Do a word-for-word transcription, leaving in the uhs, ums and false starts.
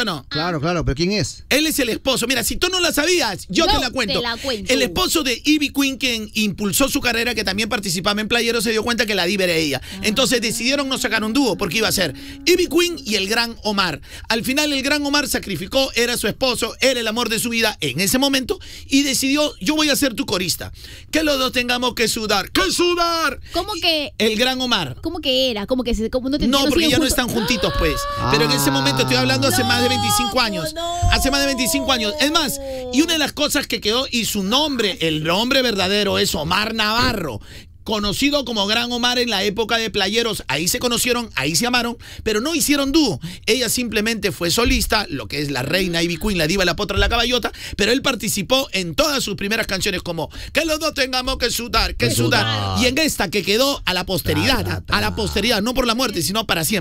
o no? Claro, claro, pero ¿quién es? Él es el esposo. Mira, si tú no la sabías, yo, yo te la cuento. Te la cuento. El esposo de Ivy Queen, quien impulsó su carrera, que también participaba en Playero, se dio cuenta que la diva era ella. Ah. Entonces decidieron no sacar un dúo, porque iba a ser Ivy Queen y el Gran Omar. Al final el Gran Omar sacrificó, era su esposo, era el amor de su vida en ese momento, y decidió, yo voy a ser tu corista. Que los dos tengamos que sudar. ¡Que sudar! ¿Cómo que? El Gran Omar. ¿Cómo que era? ¿Cómo que se, cómo no te No, porque ya juntos? no están juntitos, pues. Ah. Pero en ese momento estoy hablando hace no, más de veinticinco años. No, hace más de veinticinco años. Es más, y una de las cosas que quedó, y su nombre, el nombre verdadero es Omar Navarro, conocido como Gran Omar en la época de Playeros. Ahí se conocieron, ahí se amaron, pero no hicieron dúo. Ella simplemente fue solista, lo que es la reina Ivy Queen, la diva, la potra, la caballota, pero él participó en todas sus primeras canciones como que los dos tengamos que sudar, que sudar. Y en esta que quedó a la posteridad, a la posteridad, no por la muerte, sino para siempre.